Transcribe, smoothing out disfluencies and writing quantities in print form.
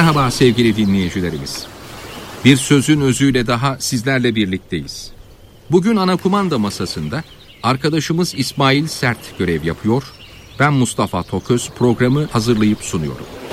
Merhaba sevgili dinleyicilerimiz. Bir sözün özüyle daha sizlerle birlikteyiz. Bugün ana kumanda masasında arkadaşımız İsmail Sert görev yapıyor. Ben Mustafa Toköz programı hazırlayıp sunuyorum.